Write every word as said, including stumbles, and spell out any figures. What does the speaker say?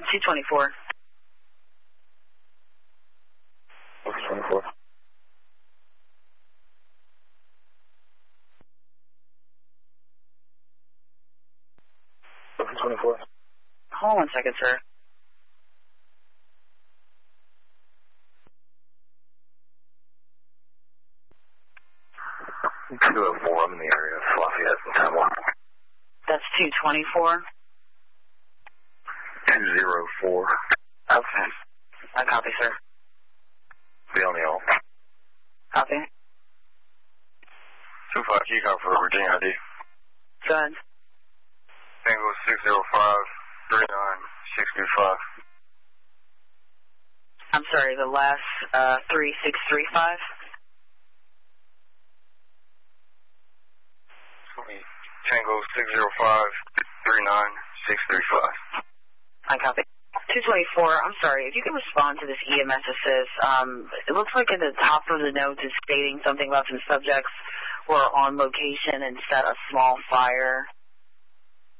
two twenty-four. two twenty-four. two twenty-four. Hold on one second, sir. two oh four, I'm in the area of Lafayette and ten one. That's two twenty-four? two oh four. Okay. I copy, sir. Be on the all. Copy. two five key card for Virginia I D. Go ahead. Tango six oh five, three nine, six two five. I'm sorry, the last uh, three six three five? Tango six oh five, three nine, six three five. I copy. two twenty-four, I'm sorry, if you can respond to this E M S assist, um, it looks like at the top of the notes it's stating something about some subjects were on location and set a small fire.